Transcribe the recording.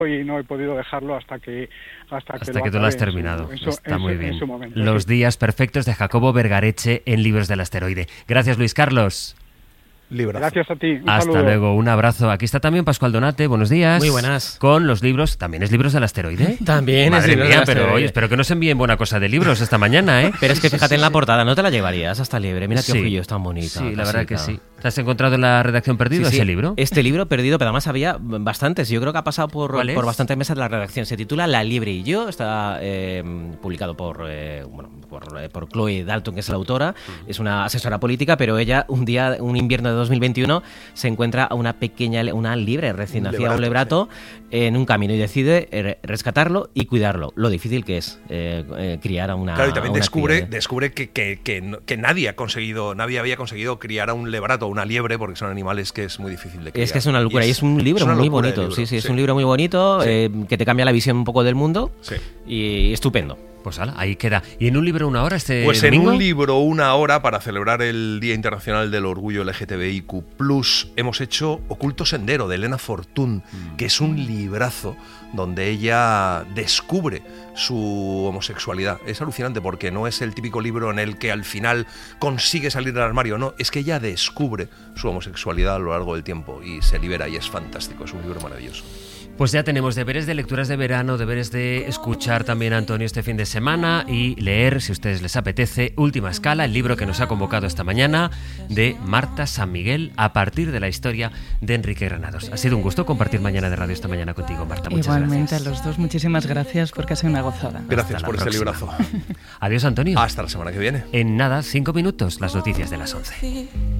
y no he podido dejarlo hasta que tú lo has terminado. Está muy bien. En su momento, Los días perfectos de Jacobo Vergareche en Libros del Asteroide. Gracias, Luis Carlos. Librazo. Gracias a ti. Hasta Saludo. luego, un abrazo. Aquí está también Pascual Donate, buenos días. Muy buenas. Con los libros, ¿también es Libros del Asteroide? También Madre es Libros mía, del pero Asteroide. oye, espero que nos envíen buena cosa de libros esta mañana, ¿eh? Pero es que fíjate en la portada, no te la llevarías hasta Liebre. Mira qué Sí. ojillos tan bonita. Sí, la verdad que casita. sí. ¿Te has encontrado en la redacción perdido Sí, ese libro? Este libro perdido, pero además había bastantes. Yo creo que ha pasado por ¿Cuál es? bastantes mesas de la redacción. Se titula La Liebre y yo. Está publicado por Chloe Dalton, que es la autora. Es una asesora política, pero ella un invierno de 2021 se encuentra a una liebre recién nacida, un lebrato, en un camino y decide rescatarlo y cuidarlo. Lo difícil que es criar a una. Claro, y también a una descubre que nadie había conseguido criar a un lebrato o una liebre, porque son animales que es muy difícil de criar. Es que es una locura, y es un libro muy bonito. Sí, es un libro muy bonito, que te cambia la visión un poco del mundo, y estupendo. Pues ala, ahí queda. ¿Y en un libro una hora este Pues domingo? en un libro una hora para celebrar el Día Internacional del Orgullo LGTBIQ+, hemos hecho Oculto Sendero, de Elena Fortún, que es un librazo donde ella descubre su homosexualidad. Es alucinante porque no es el típico libro en el que al final consigue salir del armario, no, es que ella descubre su homosexualidad a lo largo del tiempo y se libera, y es fantástico, es un libro maravilloso. Pues ya tenemos deberes de lecturas de verano, deberes de escuchar también a Antonio este fin de semana y leer, si a ustedes les apetece, Última Escala, el libro que nos ha convocado esta mañana de Marta San Miguel, a partir de la historia de Enrique Granados. Ha sido un gusto compartir Mañana de Radio esta mañana contigo, Marta. Muchas Igualmente gracias. a los dos, muchísimas gracias porque ha sido una gozada. Gracias Hasta por la este próxima. librazo. Adiós, Antonio. Hasta la semana que viene. En nada, 5 minutos, las noticias de las 11.